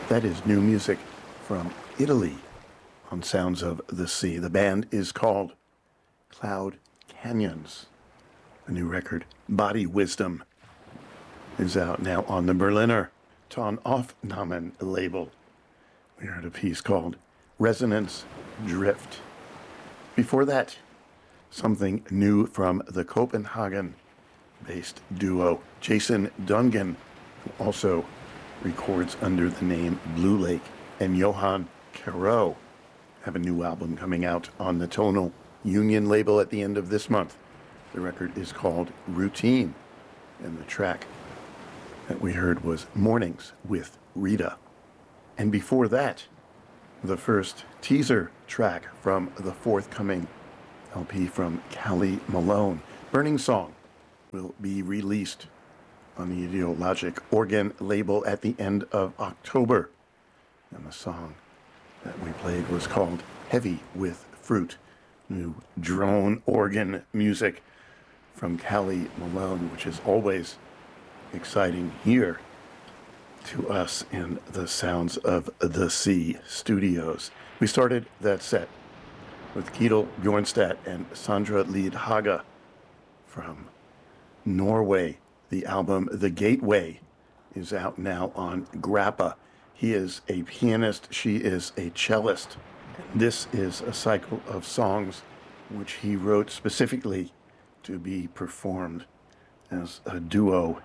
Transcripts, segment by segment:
That is new music from Italy on Sounds of the Sea. The band is called Cloud Canyons. The new record, Body Wisdom, is out now on the Berliner Tonaufnahmen label. We heard a piece called Resonance Drift. Before that, something new from the Copenhagen-based duo Jason Dungan, who also records under the name Blue Lake, and Johan Caro have a new album coming out on the Tonal Union label at the end of this month. The record is called Routine, and the track that we heard was Mornings with Rita. And before that, the first teaser track from the forthcoming LP from Callie Malone. Burning Song will be released on the Ideologic Organ label at the end of October. And the song that we played was called Heavy with Fruit. New drone organ music from Callie Malone, which is always exciting here to us in the Sounds of the Sea studios. We started that set with Ketil Bjornstad and Sandra Lid Haga from Norway. The album The Gateway is out now on Grappa. He is a pianist, she is a cellist. This is a cycle of songs which he wrote specifically to be performed as a duo.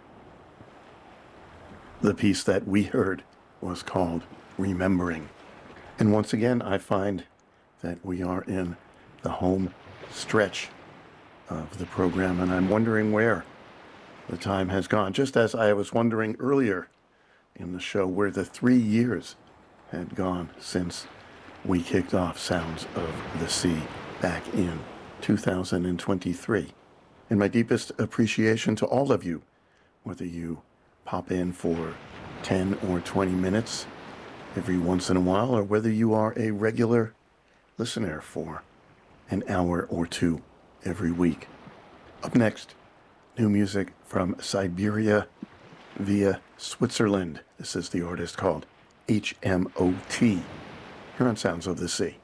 The piece that we heard was called Remembering. And once again, I find that we are in the home stretch of the program, and I'm wondering where the time has gone, just as I was wondering earlier in the show where the 3 years had gone since we kicked off Sounds of the Sea back in 2023. And my deepest appreciation to all of you, whether you pop in for 10 or 20 minutes every once in a while, or whether you are a regular listener for an hour or two every week. Up next, new music from Siberia via Switzerland. This is the artist called HMOT, here on Sounds of the Sea.